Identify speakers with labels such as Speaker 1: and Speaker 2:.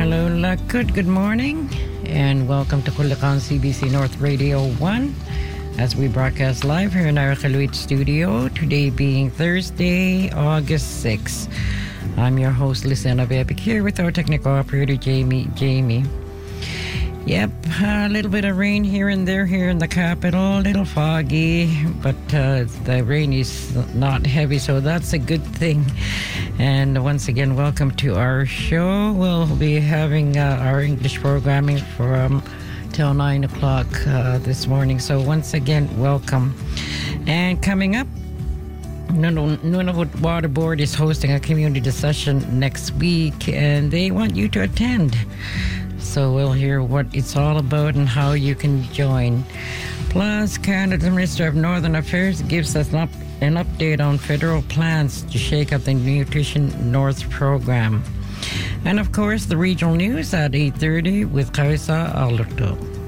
Speaker 1: Hello, good morning, and welcome to Culacan CBC North Radio 1 as we broadcast live here in our Khaluit studio, today being Thursday, August 6th. I'm your host, Luciana Bebek, here with our technical operator, Jamie. Yep, a little bit of rain here and there here in the capital, a little foggy, but the rain is not heavy, so that's a good thing. And once again, welcome to our show. We'll be having our English programming from till 9 o'clock this morning. So once again, welcome. And coming up, Nunavut Water Board is hosting a community session next week, and they want you to attend. So we'll hear what it's all about and how you can join. Plus, Canada's Minister of Northern Affairs gives us an update on federal plans to shake up the Nutrition North program. And of course, the regional news at 8:30 with Kaisa Alberto.